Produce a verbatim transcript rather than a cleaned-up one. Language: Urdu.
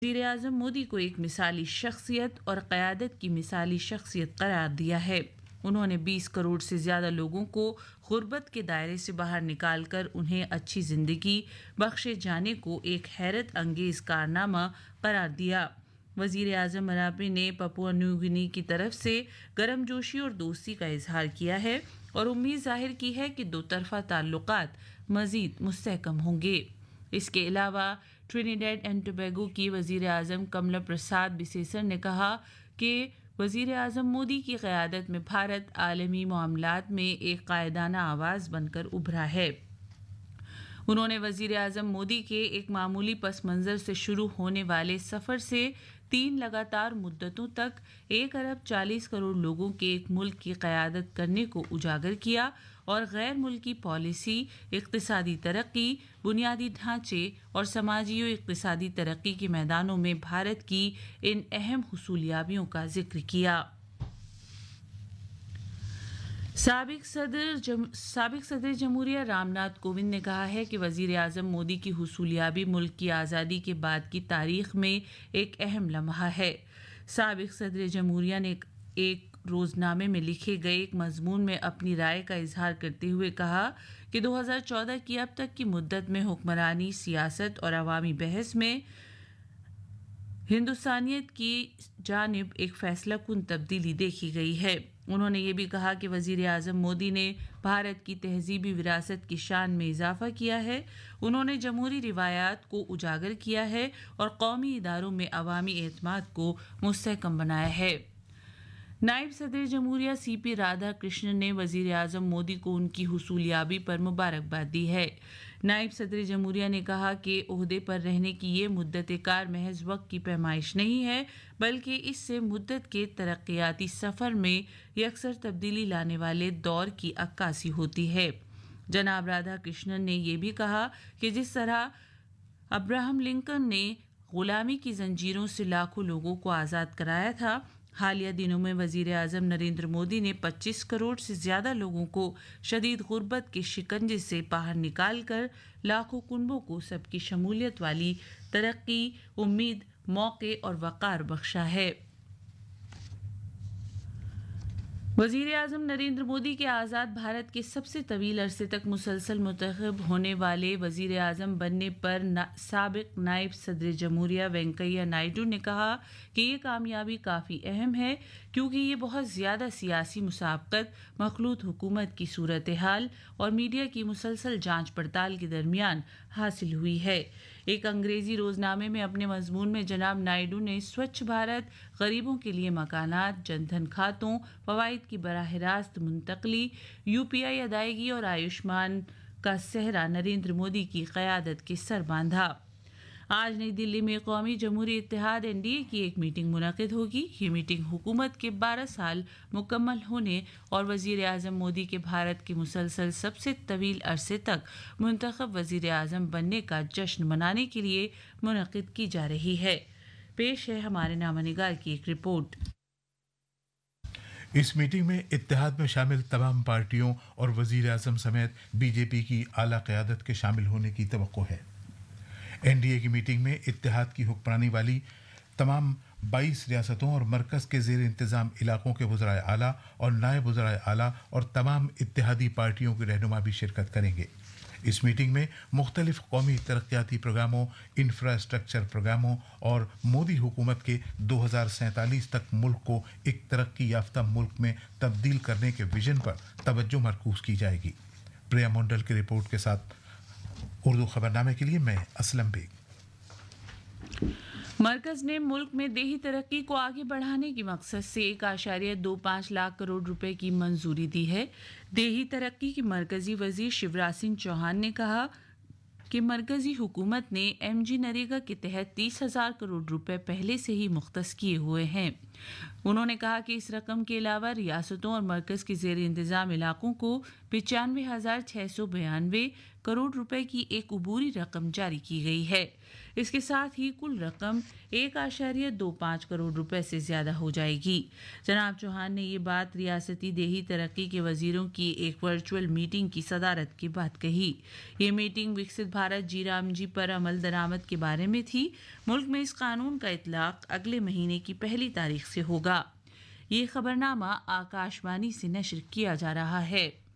وزیر اعظم مودی کو ایک مثالی شخصیت اور قیادت کی مثالی شخصیت قرار دیا ہے۔ انہوں نے بیس کروڑ سے زیادہ لوگوں کو غربت کے دائرے سے باہر نکال کر انہیں اچھی زندگی بخشے جانے کو ایک حیرت انگیز کارنامہ قرار دیا۔ وزیر اعظم مراپے نے پپوا نیو گنی کی طرف سے گرم جوشی اور دوستی کا اظہار کیا ہے اور امید ظاہر کی ہے کہ دو طرفہ تعلقات مزید مستحکم ہوں گے۔ اس کے علاوہ ٹرینیڈاڈ اینڈ ٹوبیگو کی وزیر اعظم کملا پرساد بسیسر نے کہا کہ وزیر اعظم مودی کی قیادت میں بھارت عالمی معاملات میں ایک قائدانہ آواز بن کر ابھرا ہے۔ انہوں نے وزیر اعظم مودی کے ایک معمولی پس منظر سے شروع ہونے والے سفر سے تین لگاتار مدتوں تک ایک ارب چالیس کروڑ لوگوں کے ایک ملک کی قیادت کرنے کو اجاگر کیا اور غیر ملکی پالیسی، اقتصادی ترقی، بنیادی ڈھانچے اور سماجی و اقتصادی ترقی کے میدانوں میں بھارت کی ان اہم حصولیابیوں کا ذکر کیا۔ سابق صدر جم... سابق صدر جمہوریہ رام ناتھ کووند نے کہا ہے کہ وزیر اعظم مودی کی حصولیابی ملک کی آزادی کے بعد کی تاریخ میں ایک اہم لمحہ ہے۔ سابق صدر جمہوریہ نے ایک روزنامے میں لکھے گئے ایک مضمون میں اپنی رائے کا اظہار کرتے ہوئے کہا کہ دو ہزار چودہ کی اب تک کی مدت میں حکمرانی، سیاست اور عوامی بحث میں ہندوستانیت کی جانب ایک فیصلہ کن تبدیلی دیکھی گئی ہے۔ انہوں نے یہ بھی کہا کہ وزیر اعظم مودی نے بھارت کی تہذیبی وراثت کی شان میں اضافہ کیا ہے۔ انہوں نے جمہوری روایات کو اجاگر کیا ہے اور قومی اداروں میں عوامی اعتماد کو مستحکم بنایا ہے۔ نائب صدر جمہوریہ سی پی رادھا کرشنن نے وزیر اعظم مودی کو ان کی حصولیابی پر مبارکباد دی ہے۔ نائب صدر جمہوریہ نے کہا کہ عہدے پر رہنے کی یہ مدت کار محض وقت کی پیمائش نہیں ہے، بلکہ اس سے مدت کے ترقیاتی سفر میں یکسر تبدیلی لانے والے دور کی عکاسی ہوتی ہے۔ جناب رادھا کرشنن نے یہ بھی کہا کہ جس طرح ابراہم لنکن نے غلامی کی زنجیروں سے لاکھوں لوگوں کو آزاد کرایا تھا، حالیہ دنوں میں وزیر اعظم نریندر مودی نے پچیس کروڑ سے زیادہ لوگوں کو شدید غربت کے شکنجے سے باہر نکال کر لاکھوں کنبوں کو سب کی شمولیت والی ترقی، امید، موقع اور وقار بخشا ہے۔ وزیر اعظم نریندر مودی کے آزاد بھارت کے سب سے طویل عرصے تک مسلسل منتخب ہونے والے وزیر اعظم بننے پر سابق نائب صدر جمہوریہ وینکیا نائیڈو نے کہا کہ یہ کامیابی کافی اہم ہے کیونکہ یہ بہت زیادہ سیاسی مسابقت، مخلوط حکومت کی صورتحال اور میڈیا کی مسلسل جانچ پڑتال کے درمیان حاصل ہوئی ہے۔ ایک انگریزی روزنامے میں اپنے مضمون میں جناب نائیڈو نے سوچھ بھارت، غریبوں کے لیے مکانات، جن دھن کھاتوں، فوائد کی براہ راست منتقلی، یو پی آئی ادائیگی اور آیوشمان کا صحرا نریندر مودی کی قیادت کے سر باندھا۔ آج نئی دلی میں قومی جمہوری اتحاد این ڈی اے کی ایک میٹنگ منعقد ہوگی۔ یہ میٹنگ حکومت کے بارہ سال مکمل ہونے اور وزیر اعظم مودی کے بھارت کے مسلسل سب سے طویل عرصے تک منتخب وزیر اعظم بننے کا جشن منانے کے لیے منعقد کی جا رہی ہے۔ پیش ہے ہمارے نامہ نگار کی ایک رپورٹ۔ اس میٹنگ میں اتحاد میں شامل تمام پارٹیوں اور وزیر اعظم سمیت بی جے پی کی اعلیٰ قیادت کے شامل ہونے کی توقع ہے۔ این ڈی اے کی میٹنگ میں اتحاد کی حکمرانی والی تمام بائیس ریاستوں اور مرکز کے زیر انتظام علاقوں کے وزرائے اعلیٰ اور نائب وزرائے اعلیٰ اور تمام اتحادی پارٹیوں کے رہنما بھی شرکت کریں گے۔ اس میٹنگ میں مختلف قومی ترقیاتی پروگراموں، انفراسٹرکچر پروگراموں اور مودی حکومت کے دو ہزار سینتالیس تک ملک کو ایک ترقی یافتہ ملک میں تبدیل کرنے کے ویژن پر توجہ مرکوز کی جائے گی۔ پریا منڈل کی رپورٹ کے ساتھ اردو خبرنامے کے لیے میں اسلم بیگ۔ مرکز نے ملک میں دیہی ترقی کو آگے بڑھانے کے مقصد سے ایک اشاریہ دو پانچ لاکھ کروڑ روپے کی منظوری دی ہے۔ دیہی ترقی کے مرکزی وزیر شیوراج سنگھ چوہان نے کہا کہ مرکزی حکومت نے ایم جی نریگا کے تحت تیس ہزار کروڑ روپے پہلے سے ہی مختص کیے ہوئے ہیں۔ انہوں نے کہا کہ اس رقم کے علاوہ ریاستوں اور مرکز کے زیر انتظام علاقوں کو پچانوے ہزار چھ سو بیانوے کروڑ روپے کی ایک عبوری رقم جاری کی گئی ہے۔ इसके साथ ही कुल रकम एक आशार्य दो पाँच करोड़ रुपए से ज्यादा हो जाएगी। जनाब चौहान ने ये बात रियासती देही तरक्की के वजीरों की एक वर्चुअल मीटिंग की सदारत के बाद कही। ये मीटिंग विकसित भारत जी राम जी पर अमल दरामद के बारे में थी। मुल्क में इस कानून का इतलाक अगले महीने की पहली तारीख से होगा। ये खबरनामा आकाशवाणी से नश्र किया जा रहा है।